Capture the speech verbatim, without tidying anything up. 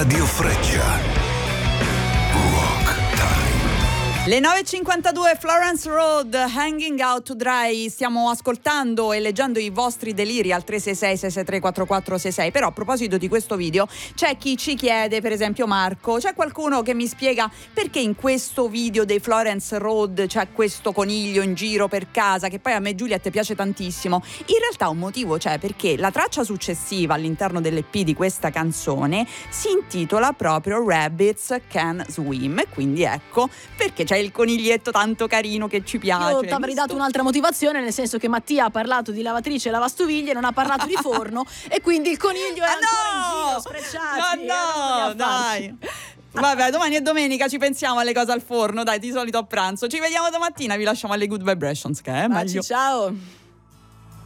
Radio Freccia. Rock Time. Le nove e cinquantadue, Florence Road, Hanging Out to Dry. Stiamo ascoltando e leggendo i vostri deliri al tre sei sei sei sei tre quattro quattro sei sei. Però a proposito di questo video c'è chi ci chiede, per esempio Marco, c'è qualcuno che mi spiega perché in questo video dei Florence Road c'è questo coniglio in giro per casa, che poi a me Juliet piace tantissimo. In realtà un motivo c'è, perché la traccia successiva all'interno dell'E P di questa canzone si intitola proprio Rabbits Can Swim, e quindi ecco perché c'è il coniglietto tanto carino che ci piace. Io ti avrei dato un'altra motivazione, nel senso che Mattia ha parlato di lavatrice e lavastoviglie, non ha parlato di forno e quindi il coniglio è ah, ancora no! in giro, sprecciati. No, no, dai. Vabbè, domani è domenica, ci pensiamo alle cose al forno, dai, di solito a pranzo. Ci vediamo domattina, vi lasciamo alle Good Vibrations, che è meglio. Ciao.